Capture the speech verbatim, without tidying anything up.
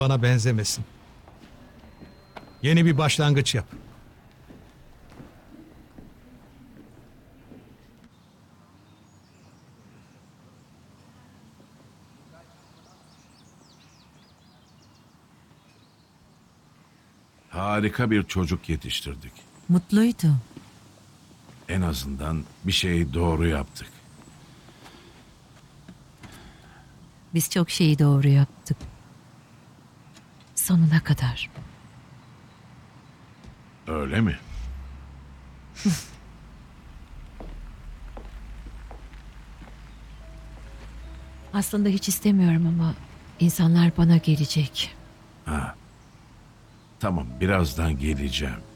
bana benzemesin. Yeni bir başlangıç yap. Harika bir çocuk yetiştirdik. Mutluydu. En azından bir şeyi doğru yaptık. Biz çok şeyi doğru yaptık. Sonuna kadar. Öyle mi? Aslında hiç istemiyorum ama insanlar bana gelecek. Ha. Tamam, birazdan geleceğim.